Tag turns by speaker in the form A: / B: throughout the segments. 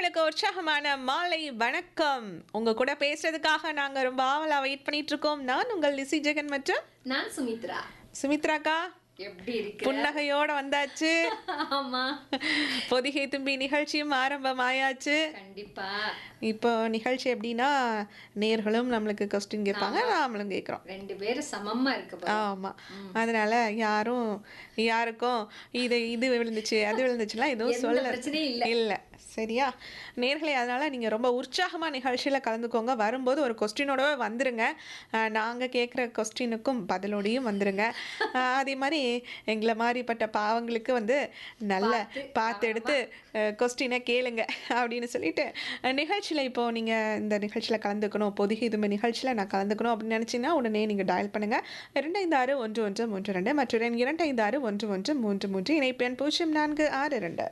A: நேர்களுக்கு உற்சாகமான மாலை வணக்கம். உங்க கூட பேசுறதுக்காக நாங்க ரொம்ப ஆவலா வெயிட் பண்ணிட்டு இருக்கோம். நான் உங்கள் லிசி ஜெகன் மற்றும்
B: நான் சுமித்ரா.
A: சுமித்ராக்கா
B: எப்படி இருக்கு?
A: புன்னகையோட வந்தாச்சு.
B: ஆமா,
A: பொதிகை தும்பி நிகழ்ச்சியும் ஆரம்பமாயாச்சு.
B: கண்டிப்பா.
A: இப்போ நிகழ்ச்சி எப்படின்னா நேர்களும் நம்மளுக்கு கொஸ்டின் கேட்பாங்க, நாமளும் கேட்குறோம்.
B: ரெண்டு பேரும் சமமா இருக்கு.
A: ஆமா, அதனால யாருக்கும் இது விழுந்துச்சு அது விழுந்துச்சுலாம் எதுவும் சொல்ல
B: பிரச்சனையும் இல்ல.
A: இல்ல. சரியா நேர்களே, அதனால நீங்க ரொம்ப உற்சாகமா நிகழ்ச்சியில கலந்துக்கோங்க. வரும்போது ஒரு கொஸ்டினோட வந்துருங்க. நாங்க கேட்குற கொஸ்டினுக்கும் பதிலோடையும் வந்துருங்க. அதே மாதிரி எங்களை மாதிரிப்பட்ட பாவங்களுக்கு வந்து நல்ல பார்த்து எடுத்து கொஸ்டினை கேளுங்க அப்படின்னு சொல்லிட்டு நிகழ்ச்சியில் இப்போது நீங்கள் இந்த நிகழ்ச்சியில் கலந்துக்கணும், பொதிகை இதுமே நிகழ்ச்சியில் நான் கலந்துக்கணும் அப்படின்னு நினச்சிங்கன்னா உடனே நீங்கள் டயல் பண்ணுங்கள் 256113 மற்றும் 256113 இணைப்பு எண் 0462.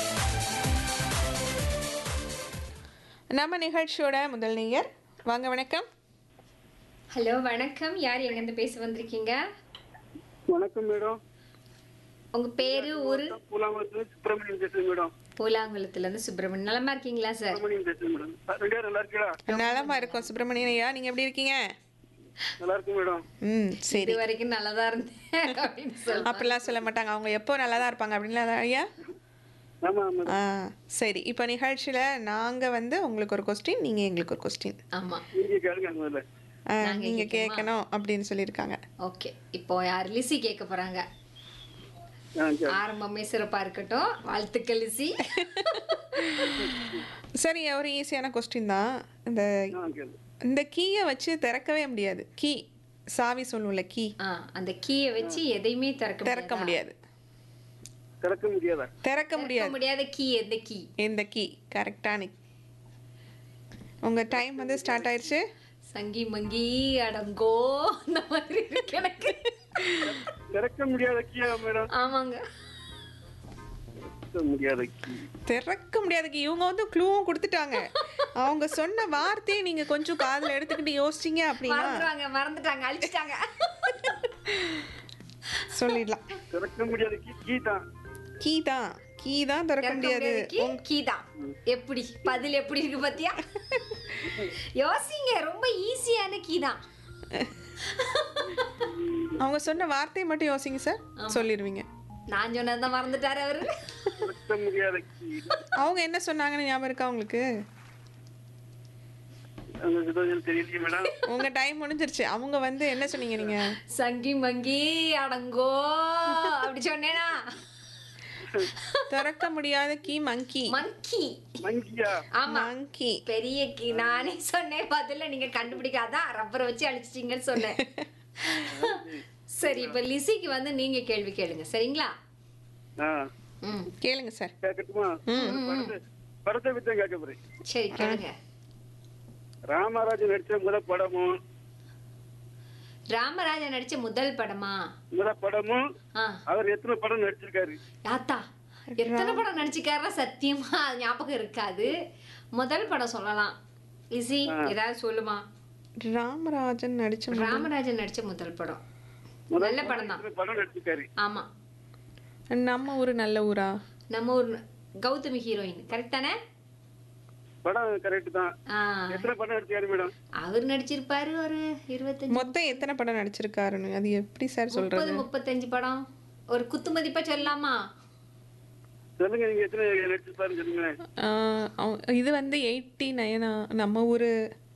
A: நம்ம நிகழ்ச்சியோட முதல் நேயர் வாங்க. வணக்கம்.
B: ஹலோ, வணக்கம். யார் எங்க இருந்து பேச வந்திருக்கீங்க?
C: வணக்கம் மேடம்.
B: உங்க பேரு, ஊரு?
C: பூலாங்குளத்துல சுப்பிரமணியம் பேசுறேன் மேடம்.
B: பூலாங்குளத்துல இருந்து சுப்பிரமணியன். நலமா இருக்கீங்களா சார்?
C: சுப்பிரமணியம் பேசுறேன் மேடம். ரெண்டு பேரும் நல்லா இருக்கீங்களா?
A: நலமா இருக்கோம் சுப்பிரமணியன் ஐயா, நீங்க எப்படி இருக்கீங்க?
C: நல்லா இருக்கும் மேடம்.
A: சரி.
B: இது வரைக்கும் நல்லதா இருந்தேன் அப்படின்னு சொல்லுங்க.
A: அப்படிலாம் சொல்ல மாட்டாங்க, அவங்க எப்போ நல்லா தான் இருப்பாங்க அப்படின்லாம் ஐயா.
C: ஆமா மேடம்.
A: சரி, இப்போ நிகழ்ச்சியில் நாங்கள் வந்து உங்களுக்கு ஒரு கொஸ்டின், நீங்கள் எங்களுக்கு ஒரு கொஸ்டின்.
B: ஆமா,
C: நீங்க கேளுங்க முதல்ல.
A: நீங்கள் கேட்கணும் அப்படின்னு சொல்லியிருக்காங்க.
B: ஓகே. இப்போ யார்? லிசி கேட்க போறாங்க.
C: சரி.
B: ஆரம்பமே சிறப்பா இருக்கட்டும். வாழ்த்துக்கள் லிசி.
A: சரி, ஒரு ஈஸியான கொஸ்டின் தான். இந்த
C: கேளு.
A: இந்த கீயை வச்சு திறக்கவே முடியாது. கீ, சாவி சொல்லுவோம்ல, கீ.
B: அந்த கீயை வச்சு எதையுமே
A: திறக்க முடியாது.
C: திறக்க முடியாதா?
A: திறக்க முடியாது.
B: முடியாத கீ எந்த கீ?
A: இந்த கீ கரெக்டான. உங்க டைம் வந்து ஸ்டார்ட் ஆயிடுச்சு.
B: சங்கி மங்கி அடங்கோ அந்த மாதிரி இருக்கு எனக்கு.
C: திறக்க முடியாத கீயா மேடம்?
B: ஆமாங்க,
C: திறக்க முடியாத கீ.
A: திறக்க முடியாது கீ. இவங்க வந்து க்ளூவும் கொடுத்துட்டாங்க. அவங்க சொன்ன வார்த்தையை நீங்க கொஞ்சம் காதுல எடுத்துக்கிட்டு யோசிச்சீங்க அப்படின்னா
B: மறந்துட்டாங்க, அழிச்சிட்டாங்க.
A: சொல்லிடலாம்.
C: திறக்க முடியாத கீ கீ தான்.
A: கீ தான் திறக்க முடியாது.
B: கீ தான். எப்படி பதில் எப்படி இருக்கு பாத்தியா? யோசிங்க, ரொம்ப ஈஸியான கீ தான்.
A: அவங்க சொன்ன வார்த்தையை மட்டும் யோசிங்க சார், சொல்லிடுவீங்க.
B: நான் சொன்னதான் மறந்துட்டாரு அவரு.
C: திறக்க முடியாத கீ.
A: அவங்க என்ன சொன்னாங்கன்னு ஞாபகம் இருக்கா உங்களுக்கு?
C: தெரியலையே மேடம்.
A: உங்க டைம் முடிஞ்சிருச்சு. அவங்க வந்து என்ன சொன்னீங்க நீங்க?
B: சங்கி மங்கி அடங்கோ அப்படி சொன்னேனா?
A: திறக்க முடியாத கீ மங்கி.
B: மங்கி.
C: மங்கியா?
B: ஆமா,
A: மங்கி.
B: பெரிய கீ. நானே சொன்னேன், பதில நீங்க கண்டுபிடிக்காதான், ரப்பரை வச்சு அழிச்சிட்டீங்கன்னு சொன்னேன். சரி, இப்ப லிசிக்கு வந்து நீங்க கேள்வி கேளுங்க, சரிங்களா?
A: கேளுங்க சார்.
C: கேட்கட்டுமா? படத்தை பத்தி கேட்க போறேன்.
B: சரி, கேளுங்க.
C: ராமராஜன் நடிச்ச முதல் படமும்
B: ராமராஜன் நடிச்ச முதல் படமா?
C: அவர் எத்தனை படம் நடிச்சிருக்காரு?
B: யாத்தா, எத்தனை படம் நடிச்சிருக்காருன்னா சத்தியமா அது ஞாபகம் இருக்காது. முதல் படம் சொல்லலாம். லிசி ஏதாவது சொல்லுமா?
A: ராமராஜன்
B: நடிச்ச முதல் படம் நல்ல படம் தான்.
C: படம் நடிச்சிருக்காரு.
B: ஆமா,
A: நம்ம ஊரு நல்ல ஊரா?
B: நம்ம ஊர் கௌதமி ஹீரோயின். கரெக்ட் தானே?
C: படம் கரெக்ட் தான். எத்தனை படம் நடிச்சிருக்காரு மேடம்?
B: அவர் நடிச்சிருப்பாரு ஒரு 25.
A: மொத்தம் எத்தனை படம் நடிச்சிருக்காருன்னு அது எப்படி சார் சொல்றது?
B: 35 படம். ஒரு குத்து மதிப்பா சொல்லலாமா?
C: சொல்லுங்க, நீங்க எத்தனை நடிச்சிருப்பாருன்னு சொல்லுங்க.
A: இது வந்து 89 நம்ம ஊரு